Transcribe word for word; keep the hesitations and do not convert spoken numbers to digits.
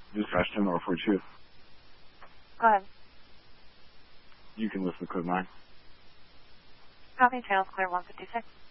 Dispatch ten or forty-two. Go ahead. You can listen to code nine. Copy, channel's clear one fifty-six.